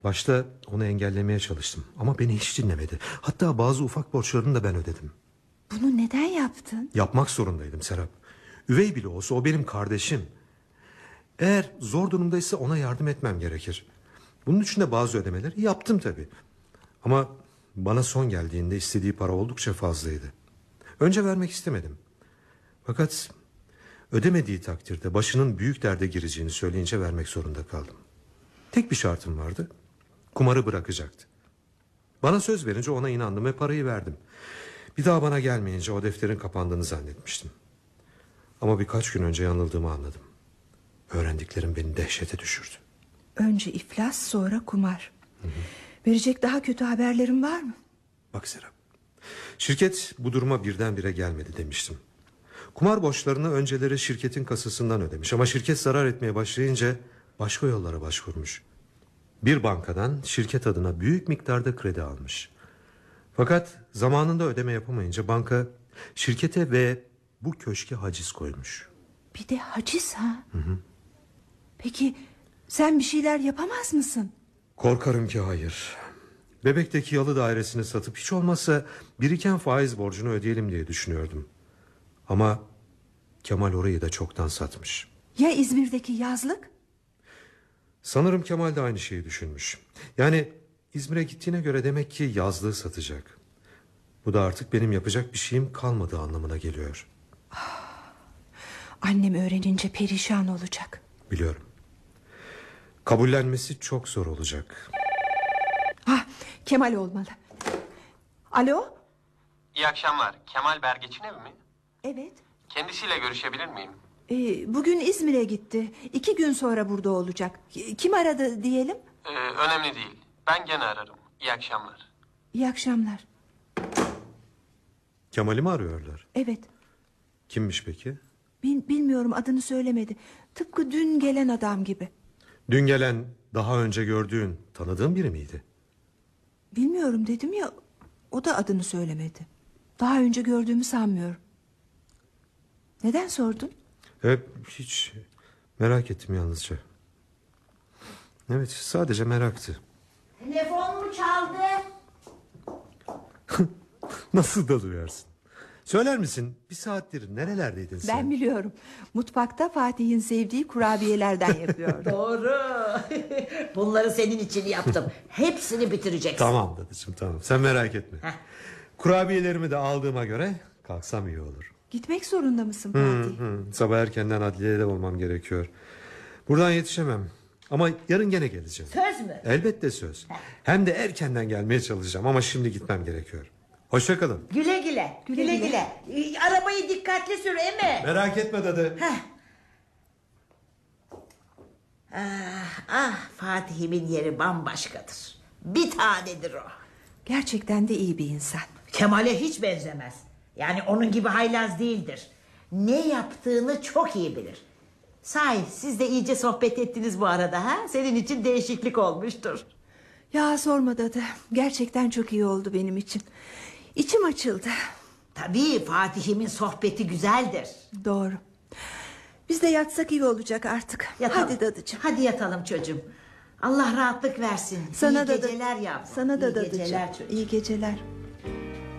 Başta onu engellemeye çalıştım ama beni hiç dinlemedi. Hatta bazı ufak borçlarını da ben ödedim. Bunu neden yaptın? Yapmak zorundaydım Serap. Üvey bile olsa o benim kardeşim. Eğer zor durumdaysa ona yardım etmem gerekir. Bunun için de bazı ödemeleri yaptım tabii. Ama bana son geldiğinde istediği para oldukça fazlaydı. Önce vermek istemedim. Fakat ödemediği takdirde başının büyük derde gireceğini söyleyince vermek zorunda kaldım. Tek bir şartım vardı. Kumarı bırakacaktı. Bana söz verince ona inandım ve parayı verdim. Bir daha bana gelmeyince o defterin kapandığını zannetmiştim. Ama birkaç gün önce yanıldığımı anladım. Öğrendiklerim beni dehşete düşürdü. Önce iflas, sonra kumar. Verecek daha kötü haberlerin var mı? Bak Serap, şirket bu duruma birdenbire gelmedi demiştim. Kumar borçlarını önceleri şirketin kasasından ödemiş. Ama şirket zarar etmeye başlayınca başka yollara başvurmuş. Bir bankadan şirket adına büyük miktarda kredi almış. Fakat zamanında ödeme yapamayınca banka şirkete ve bu köşke haciz koymuş. Bir de haciz ha? Peki sen bir şeyler yapamaz mısın? Korkarım ki hayır. Bebek'teki yalı dairesini satıp hiç olmazsa biriken faiz borcunu ödeyelim diye düşünüyordum. Ama Kemal orayı da çoktan satmış. Ya İzmir'deki yazlık? Sanırım Kemal de aynı şeyi düşünmüş. Yani İzmir'e gittiğine göre demek ki yazlığı satacak. Bu da artık benim yapacak bir şeyim kalmadığı anlamına geliyor. Annem öğrenince perişan olacak. Biliyorum. Kabullenmesi çok zor olacak. Kemal olmalı. Alo? İyi akşamlar. Kemal Bergeç'in evi mi? Evet. Kendisiyle görüşebilir miyim? Bugün İzmir'e gitti. 2 gün sonra burada olacak. Kim aradı diyelim? Önemli değil. Ben gene ararım. İyi akşamlar. İyi akşamlar. Kemal'i mi arıyorlar? Evet. Kimmiş peki? Bilmiyorum, adını söylemedi. Tıpkı dün gelen adam gibi. Dün gelen, daha önce gördüğün, tanıdığın biri miydi? Bilmiyorum dedim ya, o da adını söylemedi. Daha önce gördüğümü sanmıyorum. Neden sordun? Hiç merak ettim yalnızca. Evet, sadece meraktı. Telefon mu çaldı? Nasıl da duyarsın? Söyler misin, bir saattir nerelerdeydin sen? Ben biliyorum. Mutfakta Fatih'in sevdiği kurabiyelerden yapıyordum. Doğru. Bunları senin için yaptım. Hepsini bitireceksin. Tamam dadıcığım, tamam, sen merak etme. Kurabiyelerimi de aldığıma göre kalksam iyi olur. Gitmek zorunda mısın Fatih? Sabah erkenden adliyede olmam gerekiyor. Buradan yetişemem. Ama yarın gene geleceğim. Söz mü? Elbette söz. Hem de erkenden gelmeye çalışacağım. Ama şimdi gitmem gerekiyor. Hoşça kalın. Güle güle. Güle güle. Arabayı dikkatli sür Emi. Merak etme dadı. Fatih'imin yeri bambaşkadır. Bir tanedir o. Gerçekten de iyi bir insan. Kemal'e hiç benzemez. Yani onun gibi haylaz değildir. Ne yaptığını çok iyi bilir. Sahi siz de iyice sohbet ettiniz bu arada ha? Senin için değişiklik olmuştur. Ya sorma dadı. Gerçekten çok iyi oldu benim için. İçim açıldı. Tabii Fatih'imin sohbeti güzeldir. Doğru. Biz de yatsak iyi olacak artık. Yatalım. Hadi dadıcığım. Hadi yatalım çocuğum. Allah rahatlık versin. Sana İyi da geceler yavrum. Sana da İyi dadıcığım. geceler çocuğum. İyi geceler.